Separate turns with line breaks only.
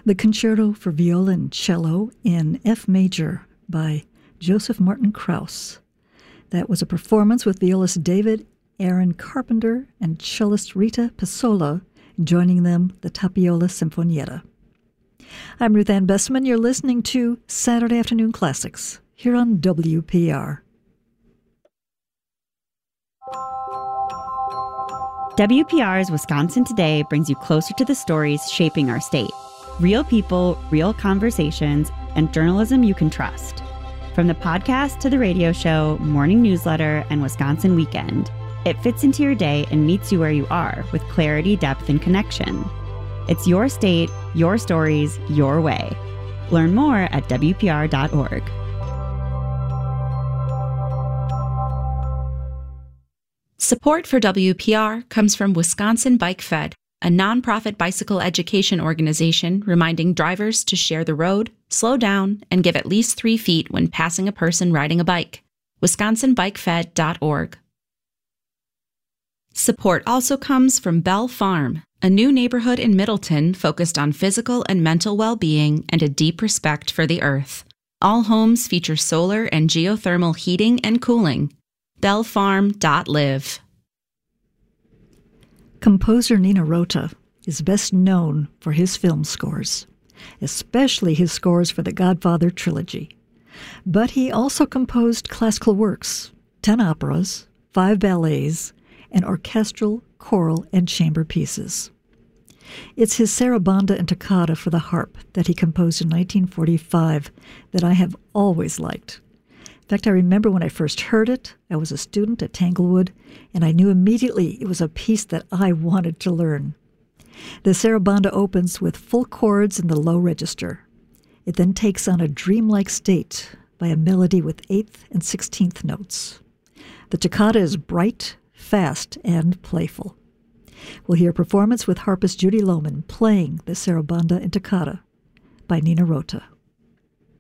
The Concerto for Viola and Cello in F major by Joseph Martin Krauss. That was a performance with violist David Aaron Carpenter and cellist Rita Pisola, joining them the Tapiola Sinfonietta. I'm Ruth Ann Bestman. You're listening to Saturday Afternoon Classics here on WPR.
WPR's Wisconsin Today brings you closer to the stories shaping our state. Real people, real conversations, and journalism you can trust. From the podcast to the radio show, morning newsletter, and Wisconsin Weekend, it fits into your day and meets you where you are with clarity, depth, and connection. It's your state, your stories, your way. Learn more at WPR.org.
Support for WPR comes from Wisconsin Bike Fed, a nonprofit bicycle education organization reminding drivers to share the road, slow down, and give at least 3 feet when passing a person riding a bike. WisconsinBikeFed.org. Support also comes from Bell Farm, a new neighborhood in Middleton focused on physical and mental well-being and a deep respect for the earth. All homes feature solar and geothermal heating and cooling. bellfarm.live.
Composer Nino Rota is best known for his film scores, especially his scores for the Godfather trilogy. But he also composed classical works, 10 operas, 5 ballets, and orchestral, choral, and chamber pieces. It's his Sarabanda and Toccata for the harp that he composed in 1945 that I have always liked. In fact, I remember when I first heard it, I was a student at Tanglewood, and I knew immediately it was a piece that I wanted to learn. The Sarabanda opens with full chords in the low register. It then takes on a dreamlike state by a melody with 8th and 16th notes. The toccata is bright, fast, and playful. We'll hear a performance with harpist Judy Lohman playing the Sarabanda and Toccata by Nino Rota.